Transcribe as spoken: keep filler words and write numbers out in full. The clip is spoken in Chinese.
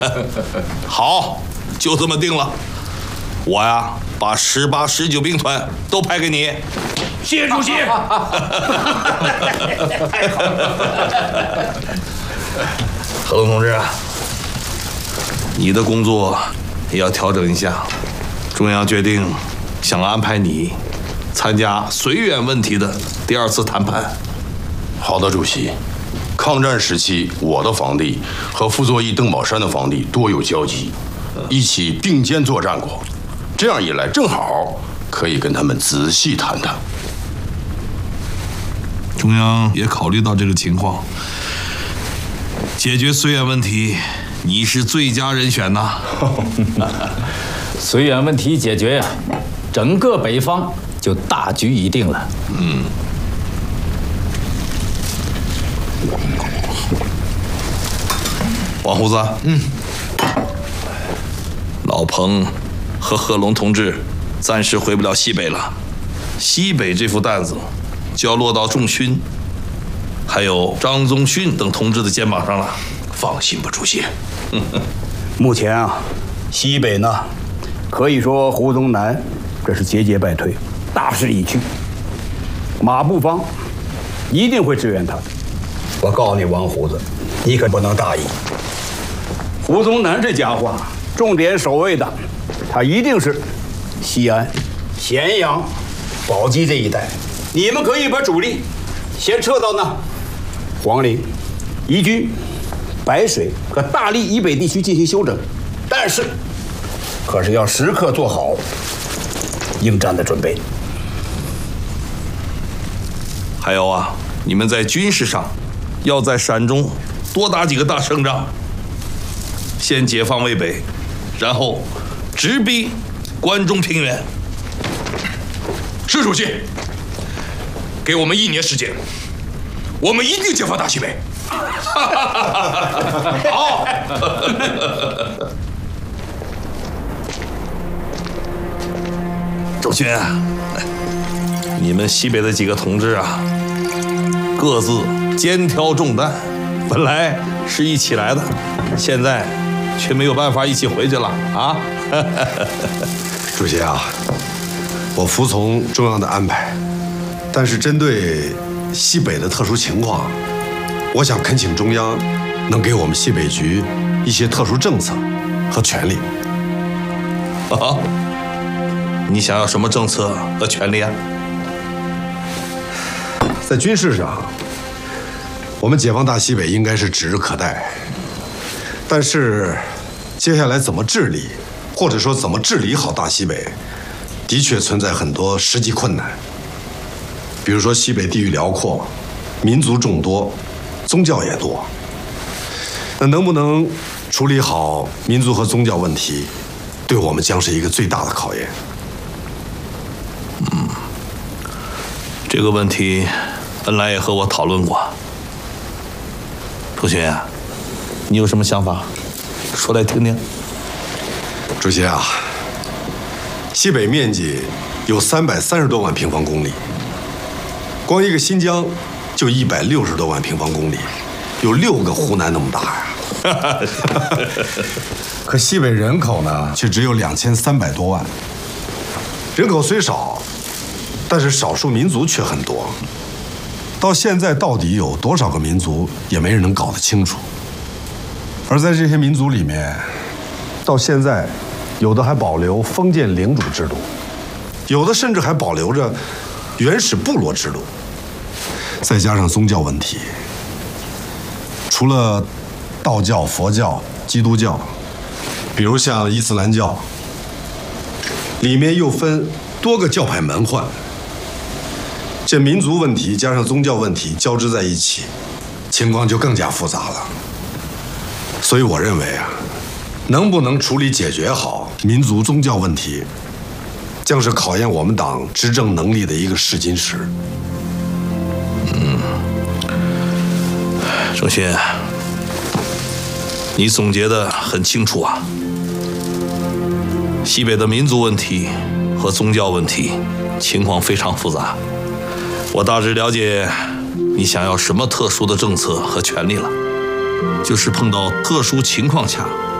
好，就这么定了。我呀，把十八、十九兵团都派给你。 谢谢主席。太好了。 何龙同志，你的工作也要调整一下。中央决定想安排你参加绥远问题的第二次谈判。 好的，主席。抗战时期，我的房弟和傅作义、邓宝山的房弟多有交集，一起并肩作战过。这样一来，正好可以跟他们仔细谈谈。 中央也考虑到这个情况，解决绥远问题，你是最佳人选呐。 绥远问题解决呀，整个北方就大局已定了。 嗯。王胡子，嗯，老彭和贺龙同志暂时回不了西北了，西北这副担子就要落到仲勋，还有张宗逊等同志的肩膀上了。 放心吧，主席。 目前啊，西北呢，可以说胡宗南这是节节败退，大势已去。马步芳一定会支援他的。我告诉你，王胡子，你可不能大意。胡宗南这家伙，重点守卫的，他一定是西安、咸阳、宝鸡这一带。你们可以把主力先撤到那黄陵、宜居、白水和大荔以北地区进行休整，但是，可是要时刻做好应战的准备。 还有啊，你们在军事上要在陕中多打几个大胜仗，先解放渭北，然后直逼关中平原。 是主席，给我们一年时间，我们一定解放大西北。 好。周勋，你们西北的几个同志啊，各自肩挑重担，本来是一起来的，现在却没有办法一起回去了啊！ 主席啊，我服从中央的安排，但是针对西北的特殊情况，我想恳请中央能给我们西北局一些特殊政策和权利。 啊，你想要什么政策和权利啊？ 在军事上，我们解放大西北应该是指日可待，但是接下来怎么治理，或者说怎么治理好大西北，的确存在很多实际困难。比如说西北地域辽阔，民族众多，宗教也多，那能不能处理好民族和宗教问题，对我们将是一个最大的考验。 嗯，这个问题本来也和我讨论过。朱勋啊，你有什么想法？说来听听。 主席啊，西北面积有三百三十多万平方公里，光一个新疆就一百六十多万平方公里，有六个湖南那么大呀。可西北人口呢，却只有两千三百多万。人口虽少，但是少数民族却很多。到现在到底有多少个民族，也没人能搞得清楚。而在这些民族里面，到现在，有的还保留封建领主制度，有的甚至还保留着原始部落制度。再加上宗教问题，除了道教、佛教、基督教，比如像伊斯兰教，里面又分多个教派门户。这民族问题加上宗教问题交织在一起，情况就更加复杂了。所以我认为啊，能不能处理解决好民族宗教问题，将是考验我们党执政能力的一个试金石。 嗯，郑勋，你总结得很清楚啊。西北的民族问题和宗教问题情况非常复杂，我大致了解你想要什么特殊的政策和权利了。就是碰到特殊情况下